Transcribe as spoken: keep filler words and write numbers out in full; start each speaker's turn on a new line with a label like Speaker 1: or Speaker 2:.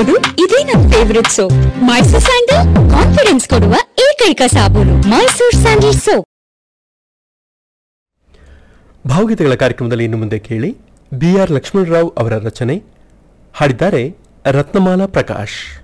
Speaker 1: ಹೌದು, ಇದೇ ನನ್ favourite soap. Mysore sandal confidence ಕೊಡುವ ಏಕೈಕ ಸಾಬೂನು. Mysore sandal soap.
Speaker 2: ಭಾವಗೀತೆಗಳ ಕಾರ್ಯಕ್ರಮದಲ್ಲಿ ಇನ್ನು ಮುಂದೆ ಕೇಳಿ ಬಿ ಆರ್ ಲಕ್ಷ್ಮಣರಾವ್ ಅವರ ರಚನೆ, ಹಾಡಿದ್ದಾರೆ ರತ್ನಮಾಲಾ ಪ್ರಕಾಶ್.